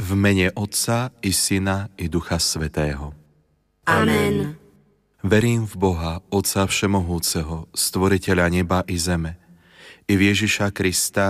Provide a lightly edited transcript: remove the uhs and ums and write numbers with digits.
V mene Otca i Syna i Ducha Svätého. Amen. Verím v Boha, Otca Všemohúceho, stvoriteľa neba i zeme, i v Ježiša Krista,